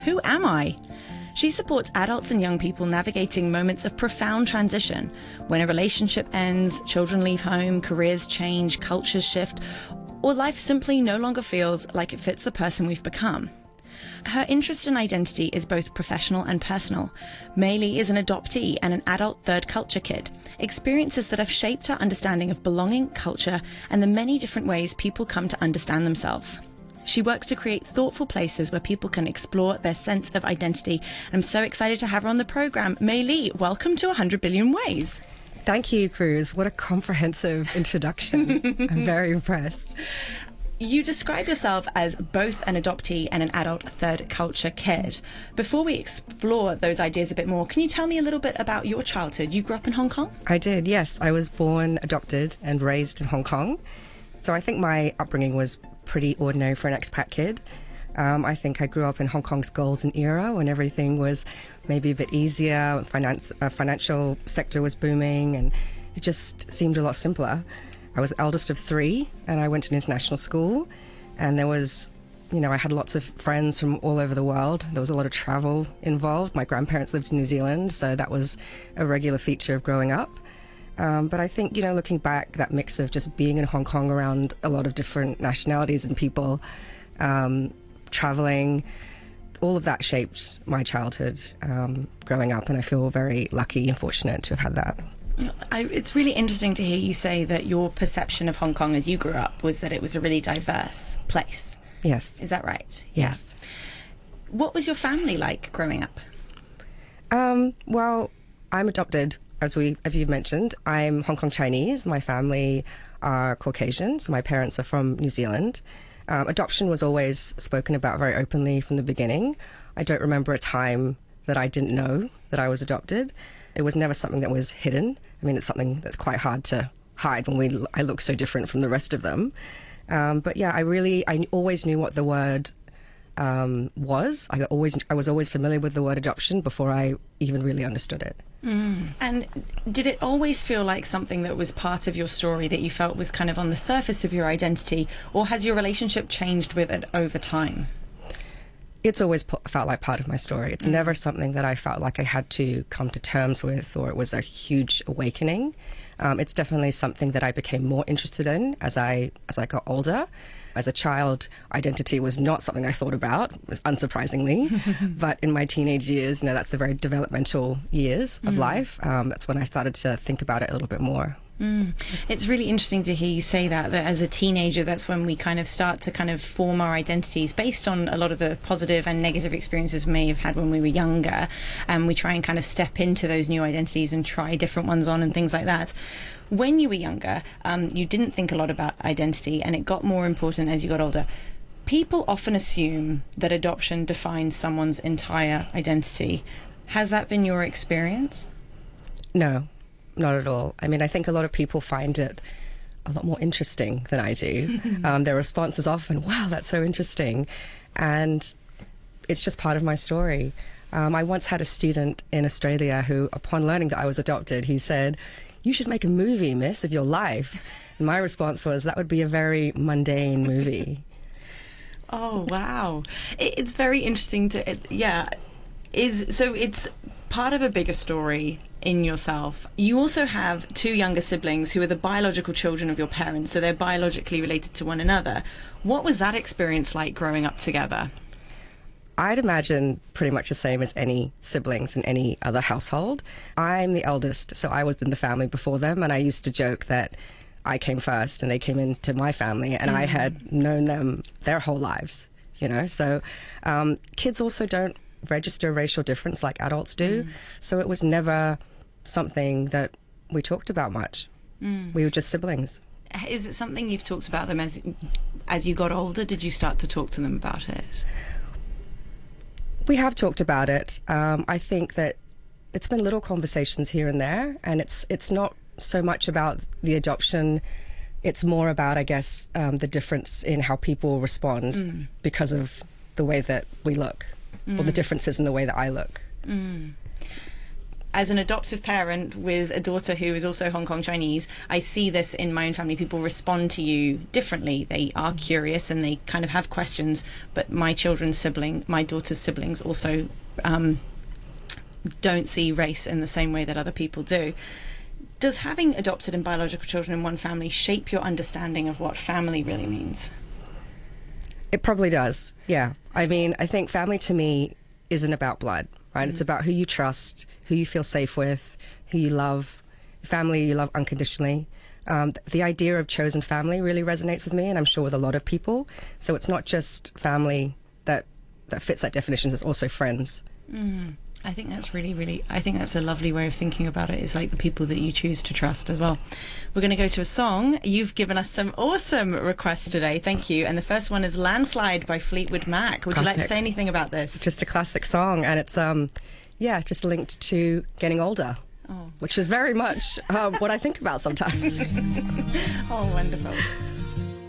Who am I? She supports adults and young people navigating moments of profound transition, when a relationship ends, children leave home, careers change, cultures shift, or life simply no longer feels like it fits the person we've become. Her interest in identity is both professional and personal. Mei Li is an adoptee and an adult third culture kid, experiences that have shaped her understanding of belonging, culture, and the many different ways people come to understand themselves. She works to create thoughtful places where people can explore their sense of identity. And I'm so excited to have her on the programme. Mei Li, welcome to 100 Billion Ways. Thank you, Cruz. What a comprehensive introduction. I'm very impressed. You describe yourself as both an adoptee and an adult third culture kid. Before we explore those ideas a bit more, can you tell me a little bit about your childhood? You grew up in Hong Kong? I did, yes. I was born, adopted, and raised in Hong Kong. So I think my upbringing was pretty ordinary for an expat kid. I think I grew up in Hong Kong's golden era when everything was maybe a bit easier, financial sector was booming, and it just seemed a lot simpler. I was the eldest of three, and I went to an international school, and there was, I had lots of friends from all over the world. There was a lot of travel involved. My grandparents lived in New Zealand, so that was a regular feature of growing up. But I think, looking back, that mix of just being in Hong Kong around a lot of different nationalities and people, traveling, all of that shaped my childhood growing up, and I feel very lucky and fortunate to have had that. It's really interesting to hear you say that your perception of Hong Kong as you grew up was that it was a really diverse place. Yes. Is that right? Yes. Yeah. What was your family like growing up? Well, I'm adopted. As you've mentioned, I'm Hong Kong Chinese. My family are Caucasian, so my parents are from New Zealand. Adoption was always spoken about very openly from the beginning. I don't remember a time that I didn't know that I was adopted. It was never something that was hidden. I mean, it's something that's quite hard to hide when I look so different from the rest of them. But yeah, I always knew what the word was. I was always familiar with the word adoption before I even really understood it. And did it always feel like something that was part of your story that you felt was kind of on the surface of your identity, or has your relationship changed with it over time? It's always felt like part of my story. It's never something that I felt like I had to come to terms with, or it was a huge awakening. It's definitely something that I became more interested in as I got older. As a child, identity was not something I thought about, unsurprisingly. But in my teenage years, that's the very developmental years of life. That's when I started to think about it a little bit more. It's really interesting to hear you say that as a teenager, that's when we kind of start to kind of form our identities based on a lot of the positive and negative experiences we may have had when we were younger. And we try and kind of step into those new identities and try different ones on and things like that. When you were younger, you didn't think a lot about identity, and it got more important as you got older. People often assume that adoption defines someone's entire identity. Has that been your experience? No. Not at all. I mean, I think a lot of people find it a lot more interesting than I do. Their response is often, wow, that's so interesting. And it's just part of my story. I once had a student in Australia who, upon learning that I was adopted, he said, "You should make a movie, miss, of your life." And my response was, that would be a very mundane movie. Oh, wow. It's very interesting to, so it's part of a bigger story in yourself. You also have two younger siblings who are the biological children of your parents, so they're biologically related to one another. What was that experience like growing up together? I'd imagine pretty much the same as any siblings in any other household. I'm the eldest, so I was in the family before them, and I used to joke that I came first and they came into my family, and I had known them their whole lives, So kids also don't register racial difference like adults do, so it was never something that we talked about much. We were just siblings. Is it something you've talked about them as you got older? Did you start to talk to them about it? We have talked about it. I think that it's been little conversations here and there, and it's not so much about the adoption. It's more about, I guess, the difference in how people respond because of the way that we look, or the differences in the way that I look. as an adoptive parent with a daughter who is also Hong Kong Chinese, I see this in my own family. People respond to you differently. They are curious and they kind of have questions, but my daughter's siblings also don't see race in the same way that other people do. Does having adopted and biological children in one family shape your understanding of what family really means? It probably does, yeah. I mean, I think family to me isn't about blood, right? It's about who you trust, who you feel safe with, who you love, family you love unconditionally. The idea of chosen family really resonates with me, and I'm sure with a lot of people. So it's not just family that fits that definition, it's also friends. I think that's I think that's a lovely way of thinking about it, is like the people that you choose to trust as well. We're going to go to a song. You've given us some awesome requests today. Thank you. And the first one is Landslide by Fleetwood Mac. Would you like to say anything about this? Just a classic song, and it's, just linked to getting older, which is very much what I think about sometimes. Oh, wonderful.